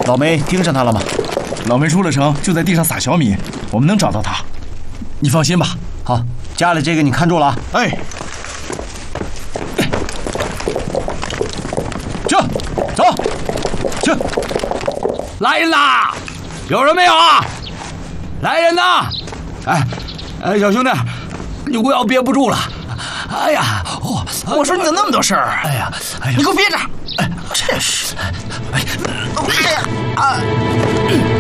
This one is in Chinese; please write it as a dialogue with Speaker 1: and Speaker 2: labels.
Speaker 1: 老梅盯上他了吗？
Speaker 2: 老梅出了城就在地上撒小米，我们能找到他，你放心吧。
Speaker 1: 好，家里这个你看住了啊。
Speaker 2: 哎，这走，去，
Speaker 3: 来人呐！有人没有啊？来人呐！哎，小兄弟，你我要憋不住了。哎呀，
Speaker 2: 我说你怎么那么多事儿？
Speaker 3: 哎呀，
Speaker 2: 你给我憋着！
Speaker 3: 哎，
Speaker 2: 真是，
Speaker 3: 哎呀啊！